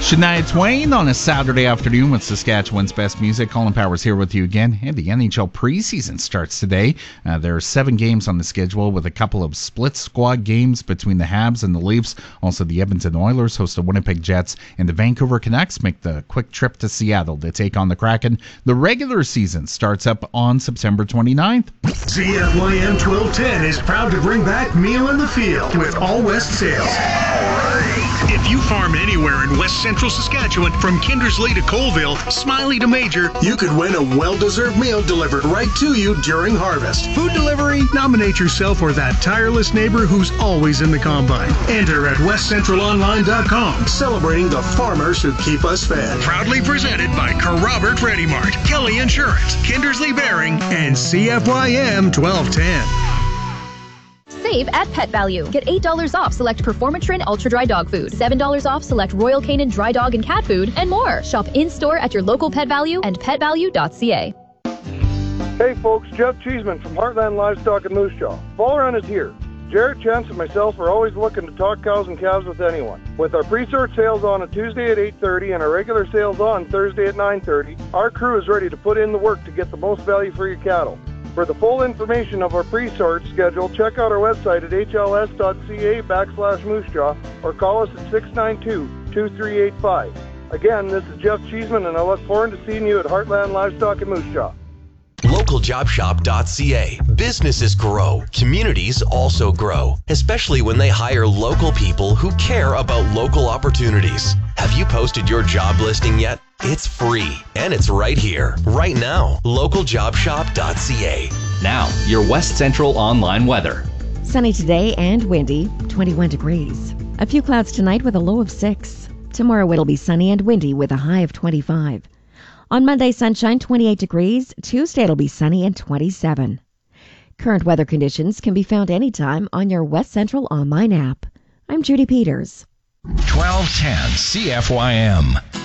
Shania Twain on a Saturday afternoon with Saskatchewan's best music. Colin Powers here with you again. And the NHL preseason starts today. There are 7 games on the schedule with a couple of split squad games between the Habs and the Leafs. Also, the Edmonton Oilers host the Winnipeg Jets, and the Vancouver Canucks make the quick trip to Seattle to take on the Kraken. The regular season starts up on September 29th. CFYM 1210 is proud to bring back Meal in the Field with All West Sales. If you farm anywhere in West Central Saskatchewan, from Kindersley to Colville, Smiley to Major, You could win a well-deserved meal delivered right to you during harvest. food delivery, nominate yourself or that tireless neighbor who's always in the combine. Enter at westcentralonline.com, celebrating the farmers who keep us fed. Proudly presented by Robert Ready Mart, Kelly Insurance, Kindersley Bearing, and CFYM 1210. Save at Pet Value. Get $8 off select Performatrin Ultra Dry Dog Food, $7 off select Royal Canin Dry Dog and Cat Food, and more. Shop in-store at your local Pet Value and petvalue.ca. Hey folks, Jeff Cheeseman from Heartland Livestock in Moose Jaw. Fall Run is here. Jared, Chance, and myself are always looking to talk cows and calves with anyone. With our pre-sort sales on a Tuesday at 8:30 and our regular sales on Thursday at 9:30, our crew is ready to put in the work to get the most value for your cattle. For the full information of our pre-sort schedule, check out our website at hls.ca/moosejaw or call us at 692-2385. Again, this is Jeff Cheeseman, and I look forward to seeing you at Heartland Livestock in Moose Jaw. LocalJobShop.ca. Businesses grow. Communities also grow, especially when they hire local people who care about local opportunities. Have you posted your job listing yet? It's free, and it's right here, right now. LocalJobShop.ca. Now, your West Central online weather. Sunny today and windy, 21 degrees. A few clouds tonight with a low of 6. Tomorrow it'll be sunny and windy with a high of 25. On Monday, sunshine, 28 degrees. Tuesday, it'll be sunny and 27. Current weather conditions can be found anytime on your West Central online app. I'm Judy Peters. 1210 CFYM.